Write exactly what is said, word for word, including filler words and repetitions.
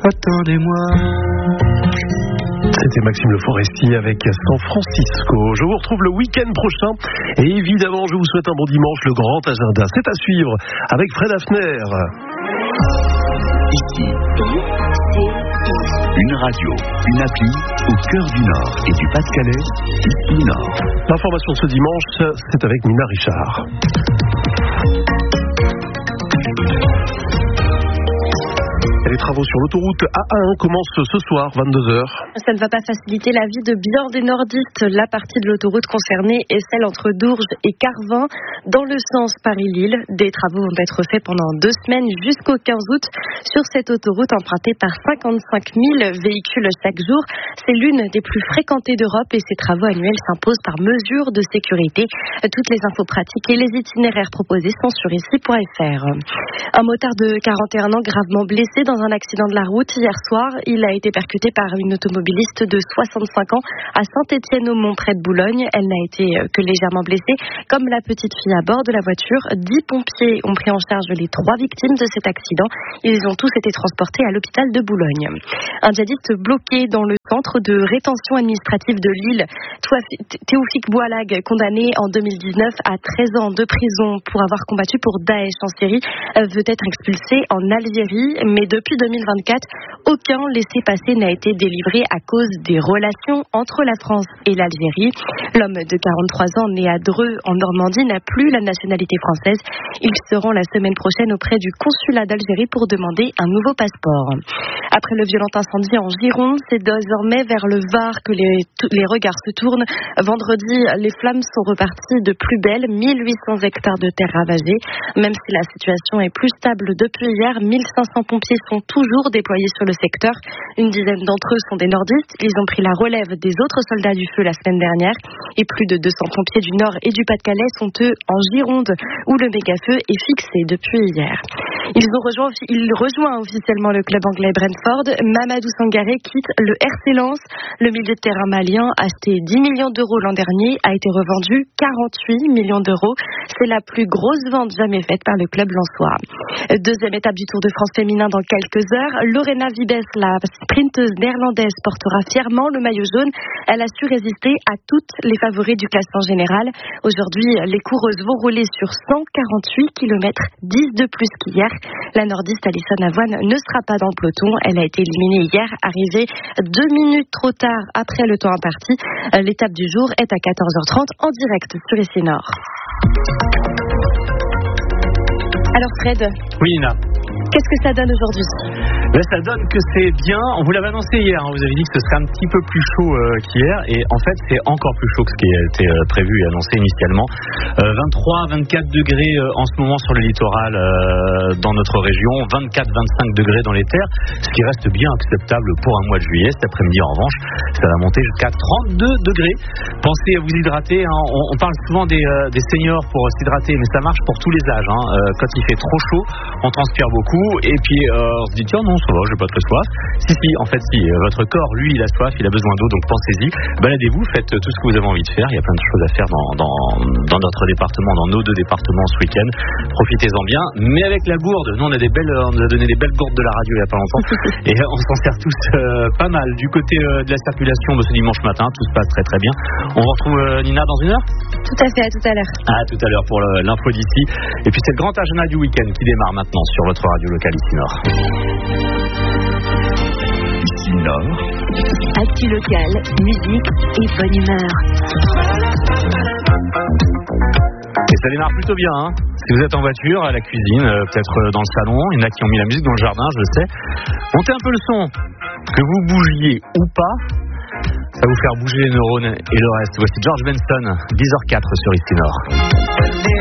attendez-moi. C'était Maxime Le Forestier avec San Francisco. Je vous retrouve le week-end prochain et évidemment je vous souhaite un bon dimanche. Le grand agenda, c'est à suivre avec Fred Hafner. Ici, une radio, une appli au cœur du Nord et du Pas-de-Calais, ici Nord. L'information ce dimanche, c'est avec Nina Richard. Les travaux sur l'autoroute A un commencent ce soir, vingt-deux heures. Ça ne va pas faciliter la vie de bien des nordistes. La partie de l'autoroute concernée est celle entre Dourges et Carvin, dans le sens Paris-Lille. Des travaux vont être faits pendant deux semaines jusqu'au quinze août sur cette autoroute empruntée par cinquante-cinq mille véhicules chaque jour. C'est l'une des plus fréquentées d'Europe et ces travaux annuels s'imposent par mesure de sécurité. Toutes les infos pratiques et les itinéraires proposés sont sur ici point f r. Un motard de quarante et un ans gravement blessé dans un accident de la route hier soir. Il a été percuté par une automobiliste de soixante-cinq ans à Saint-Étienne-au-Mont près de Boulogne. Elle n'a été que légèrement blessée, comme la petite fille à bord de la voiture. Dix pompiers ont pris en charge les trois victimes de cet accident. Ils ont tous été transportés à l'hôpital de Boulogne. Un djihadiste bloqué dans le centre de rétention administrative de Lille. Théophile Boualag, condamné en deux mille dix-neuf à treize ans de prison pour avoir combattu pour Daesh en Syrie, veut être expulsé en Algérie, mais depuis deux mille vingt-quatre, aucun laissez-passer n'a été délivré à cause des relations entre la France et l'Algérie. L'homme de quarante-trois ans, né à Dreux en Normandie, n'a plus la nationalité française. Il se rend la semaine prochaine auprès du consulat d'Algérie pour demander un nouveau passeport. Après le violent incendie en Gironde, c'est désormais vers le Var que les, les regards se tournent. Vendredi, les flammes sont reparties de plus belle, mille huit cents hectares de terre ravagés. Même si la situation est plus stable depuis hier, mille cinq cents pompiers sont toujours déployés sur le secteur. Une dizaine d'entre eux sont des nordistes. Ils ont pris la relève des autres soldats du feu la semaine dernière. Et plus de deux cents pompiers du Nord et du Pas-de-Calais sont eux en Gironde, où le méga-feu est fixé depuis hier. Ils ont rejoint, il rejoint officiellement le club anglais Brentford. Mamadou Sangaré quitte le R C Lens. Le milieu de terrain malien, acheté dix millions d'euros l'an dernier, a été revendu quarante-huit millions d'euros. C'est la plus grosse vente jamais faite par le club lensois. Deuxième étape du Tour de France féminin dans quelques heures. Lorena Wiebes, la sprinteuse néerlandaise, portera fièrement le maillot jaune. Elle a su résister à toutes les favoris du classement général. Aujourd'hui, les coureuses vont rouler sur cent quarante-huit kilomètres, dix de plus qu'hier. La nordiste Alison Avoine ne sera pas dans le peloton. Elle a été éliminée hier, arrivée deux minutes trop tard après le temps imparti. L'étape du jour est à quatorze heures trente en direct sur ici Nord. Alors Fred. Oui Nina. Qu'est-ce que ça donne aujourd'hui ? Là, ça donne que c'est bien. On vous l'avait annoncé hier. Hein, vous avez dit que ce serait un petit peu plus chaud euh, qu'hier. Et en fait, c'est encore plus chaud que ce qui a été euh, prévu et annoncé initialement. Euh, vingt-trois à vingt-quatre degrés euh, en ce moment sur le littoral euh, dans notre région. vingt-quatre à vingt-cinq degrés dans les terres. Ce qui reste bien acceptable pour un mois de juillet. Cet après-midi, en revanche, ça va monter jusqu'à trente-deux degrés. Pensez à vous hydrater. Hein. On, on parle souvent des, euh, des seniors pour s'hydrater, mais ça marche pour tous les âges. Hein. Euh, quand il fait trop chaud, on transpire beaucoup. Et puis euh, on se dit tiens non ça va, j'ai pas très soif. Si si en fait si votre corps lui il a soif, il a besoin d'eau, donc pensez-y, baladez-vous, faites tout ce que vous avez envie de faire. Il y a plein de choses à faire dans, dans, dans notre département, dans nos deux départements ce week-end. Profitez-en bien, mais avec la gourde. Nous on a des belles, on nous a donné des belles gourdes de la radio il y a pas longtemps et on s'en sert tous euh, pas mal. Du côté euh, de la circulation, bah, ce dimanche matin tout se passe très très bien. On vous retrouve euh, Nina dans une heure. Tout à fait, à tout à l'heure. À tout à l'heure pour le, l'info d'ici. Et puis c'est le grand agenda du week-end qui démarre maintenant sur votre radio locale ici Nord. Ici Nord. Actu locale, musique et bonne humeur. Et ça démarre plutôt bien, hein. Si vous êtes en voiture, à la cuisine, euh, peut-être dans le salon, il y en a qui ont mis la musique dans le jardin, je sais. Montez un peu le son, que vous bougiez ou pas, ça va vous faire bouger les neurones et le reste. Voici George Benson, dix heures zéro quatre sur Ici Nord.